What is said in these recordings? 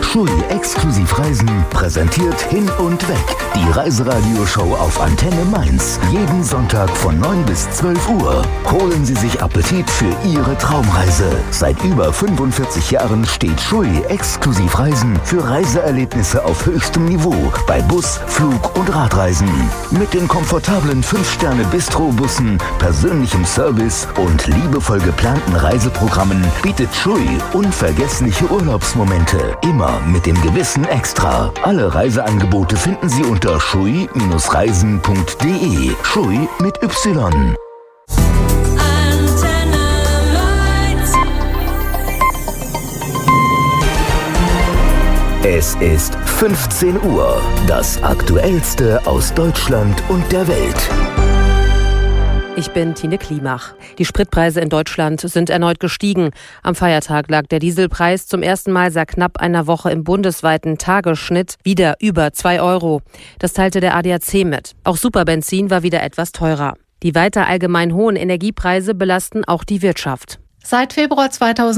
Schui exklusiv Reisen präsentiert Hin und Weg. Die Reiseradioshow auf Antenne Mainz. Jeden Sonntag von 9 bis 12 Uhr. Holen Sie sich Appetit für Ihre Traumreise. Seit über 45 Jahren steht Schui exklusiv Reisen für Reiseerlebnisse auf höchstem Niveau bei Bus, Flug und Radreisen. Mit den komfortablen 5-Sterne-Bistro-Bussen, persönlichem Service und liebevoll geplanten Reiseprogrammen bietet Schui unvergessliche Urlaubsmomente. Immer mit dem gewissen Extra. Alle Reiseangebote finden Sie unter schui-reisen.de. Schui mit Y. Es ist 15 Uhr. Das Aktuellste aus Deutschland und der Welt. Ich bin Tine Klimach. Die Spritpreise in Deutschland sind erneut gestiegen. Am Feiertag lag der Dieselpreis zum ersten Mal seit knapp einer Woche im bundesweiten Tagesschnitt wieder über 2 Euro. Das teilte der ADAC mit. Auch Superbenzin war wieder etwas teurer. Die weiter allgemein hohen Energiepreise belasten auch die Wirtschaft. Seit Februar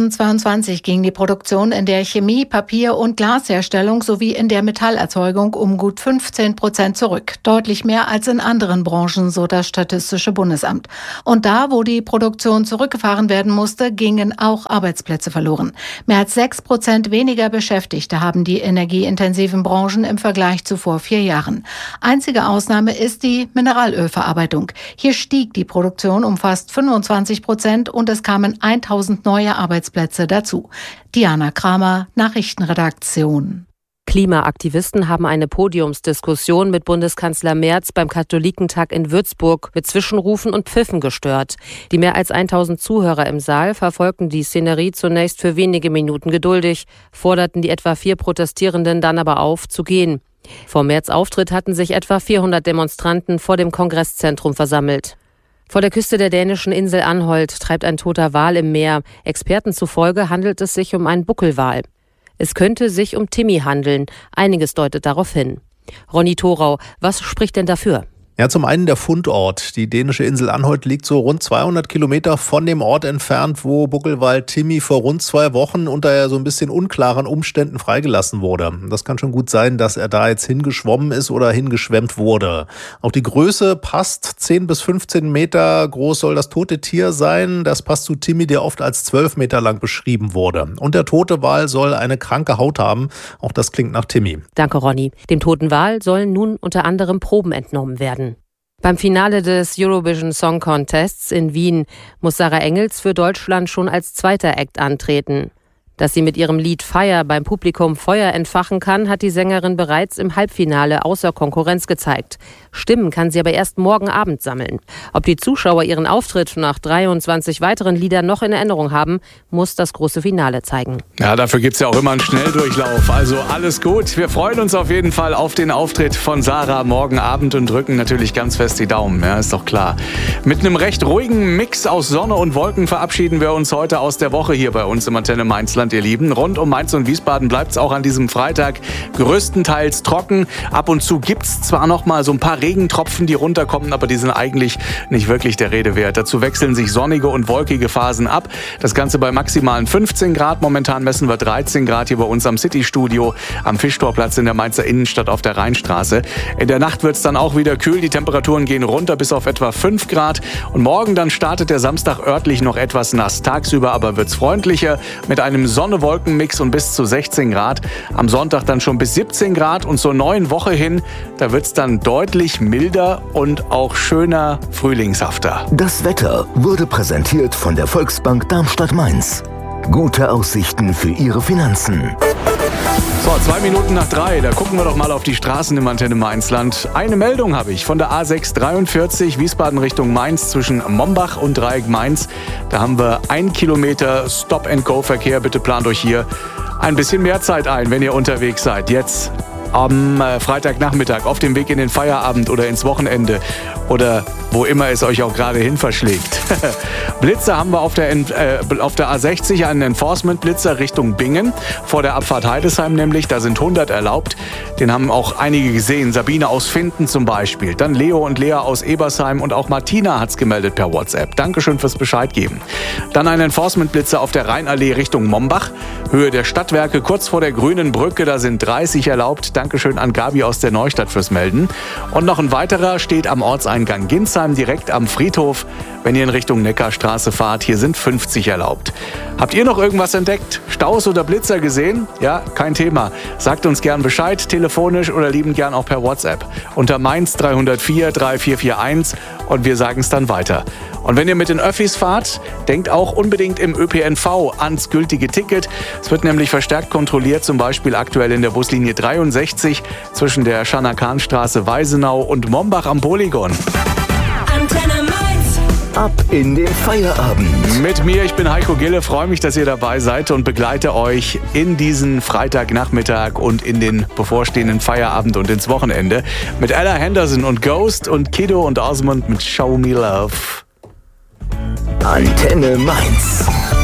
2022 ging die Produktion in der Chemie-, Papier- und Glasherstellung sowie in der Metallerzeugung um gut 15% zurück. Deutlich mehr als in anderen Branchen, so das Statistische Bundesamt. Und da, wo die Produktion zurückgefahren werden musste, gingen auch Arbeitsplätze verloren. Mehr als 6% weniger Beschäftigte haben die energieintensiven Branchen im Vergleich zu vor 4 Jahren. Einzige Ausnahme ist die Mineralölverarbeitung. Hier stieg die Produktion um fast 25% und es kamen 1000 neue Arbeitsplätze dazu. Diana Kramer, Nachrichtenredaktion. Klimaaktivisten haben eine Podiumsdiskussion mit Bundeskanzler Merz beim Katholikentag in Würzburg mit Zwischenrufen und Pfiffen gestört. Die mehr als 1000 Zuhörer im Saal verfolgten die Szenerie zunächst für wenige Minuten geduldig, forderten die etwa 4 Protestierenden dann aber auf, zu gehen. Vor Merz' Auftritt hatten sich etwa 400 Demonstranten vor dem Kongresszentrum versammelt. Vor der Küste der dänischen Insel Anholt treibt ein toter Wal im Meer. Experten zufolge handelt es sich um einen Buckelwal. Es könnte sich um Timmy handeln. Einiges deutet darauf hin. Ronny Thorau, was spricht denn dafür? Ja, zum einen der Fundort. Die dänische Insel Anholt liegt so rund 200 Kilometer von dem Ort entfernt, wo Buckelwal Timmy vor rund 2 Wochen unter so ein bisschen unklaren Umständen freigelassen wurde. Das kann schon gut sein, dass er da jetzt hingeschwommen ist oder hingeschwemmt wurde. Auch die Größe passt. 10 bis 15 Meter groß soll das tote Tier sein. Das passt zu Timmy, der oft als 12 Meter lang beschrieben wurde. Und der tote Wal soll eine kranke Haut haben. Auch das klingt nach Timmy. Danke, Ronny. Dem toten Wal sollen nun unter anderem Proben entnommen werden. Beim Finale des Eurovision Song Contests in Wien muss Sarah Engels für Deutschland schon als zweiter Act antreten. Dass sie mit ihrem Lied Fire beim Publikum Feuer entfachen kann, hat die Sängerin bereits im Halbfinale außer Konkurrenz gezeigt. Stimmen kann sie aber erst morgen Abend sammeln. Ob die Zuschauer ihren Auftritt nach 23 weiteren Liedern noch in Erinnerung haben, muss das große Finale zeigen. Ja, dafür gibt es ja auch immer einen Schnelldurchlauf. Also alles gut. Wir freuen uns auf jeden Fall auf den Auftritt von Sarah morgen Abend und drücken natürlich ganz fest die Daumen. Ja, ist doch klar. Mit einem recht ruhigen Mix aus Sonne und Wolken verabschieden wir uns heute aus der Woche hier bei uns im Antenne Mainzland, ihr Lieben. Rund um Mainz und Wiesbaden bleibt es auch an diesem Freitag größtenteils trocken. Ab und zu gibt es zwar noch mal so ein paar Regentropfen, die runterkommen, aber die sind eigentlich nicht wirklich der Rede wert. Dazu wechseln sich sonnige und wolkige Phasen ab. Das Ganze bei maximalen 15 Grad. Momentan messen wir 13 Grad hier bei uns am City-Studio am Fischtorplatz in der Mainzer Innenstadt auf der Rheinstraße. In der Nacht wird es dann auch wieder kühl. Die Temperaturen gehen runter bis auf etwa 5 Grad. Und morgen dann startet der Samstag örtlich noch etwas nass. Tagsüber aber wird es freundlicher mit einem Sonne-Wolken-Mix und bis zu 16 Grad. Am Sonntag dann schon bis 17 Grad und zur neuen Woche hin, da wird es dann deutlich milder und auch schöner frühlingshafter. Das Wetter wurde präsentiert von der Volksbank Darmstadt-Mainz. Gute Aussichten für Ihre Finanzen. So, 2 Minuten nach 3, da gucken wir doch mal auf die Straßen im Antenne Mainzland. Eine Meldung habe ich von der A643 Wiesbaden Richtung Mainz zwischen Mombach und Dreieck Mainz. Da haben wir 1 Kilometer Stop-and-Go-Verkehr. Bitte plant euch hier ein bisschen mehr Zeit ein, wenn ihr unterwegs seid. Jetzt am Freitagnachmittag auf dem Weg in den Feierabend oder ins Wochenende oder wo immer es euch auch gerade hin verschlägt. Blitzer haben wir auf der A60, einen Enforcement-Blitzer Richtung Bingen, vor der Abfahrt Heidesheim nämlich, da sind 100 erlaubt. Den haben auch einige gesehen, Sabine aus Finden zum Beispiel, dann Leo und Lea aus Ebersheim und auch Martina hat's gemeldet per WhatsApp. Dankeschön fürs Bescheid geben. Dann ein Enforcement-Blitzer auf der Rheinallee Richtung Mombach, Höhe der Stadtwerke, kurz vor der Grünen Brücke, da sind 30 erlaubt. Dankeschön an Gabi aus der Neustadt fürs Melden. Und noch ein weiterer steht am Ortseingang Ginsheim, direkt am Friedhof. Wenn ihr in Richtung Neckarstraße fahrt, hier sind 50 erlaubt. Habt ihr noch irgendwas entdeckt? Staus oder Blitzer gesehen? Ja, kein Thema. Sagt uns gern Bescheid, telefonisch oder liebend gern auch per WhatsApp. Unter Mainz 304 3441 und wir sagen es dann weiter. Und wenn ihr mit den Öffis fahrt, denkt auch unbedingt im ÖPNV ans gültige Ticket. Es wird nämlich verstärkt kontrolliert, zum Beispiel aktuell in der Buslinie 63 zwischen der Scharnakanstraße Weisenau und Mombach am Polygon. Antenne Mainz. Ab in den Feierabend. Mit mir, ich bin Heiko Gille, freue mich, dass ihr dabei seid und begleite euch in diesen Freitagnachmittag und in den bevorstehenden Feierabend und ins Wochenende mit Ella Henderson und Ghost und Kiddo und Osmond mit Show Me Love. Antenne Mainz.